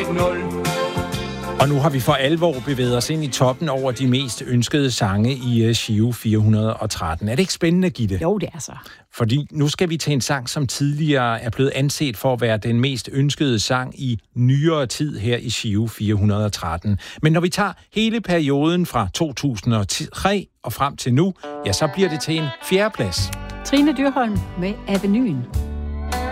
Og nu har vi for alvor bevæget os ind i toppen over de mest ønskede sange i Giro 413. Er det ikke spændende, Gitte? Jo, det er så. Fordi nu skal vi til en sang, som tidligere er blevet anset for at være den mest ønskede sang i nyere tid her i Giro 413. Men når vi tager hele perioden fra 2003 og frem til nu, ja, så bliver det til en fjerdeplads. Trine Dyrholm med Avenyen.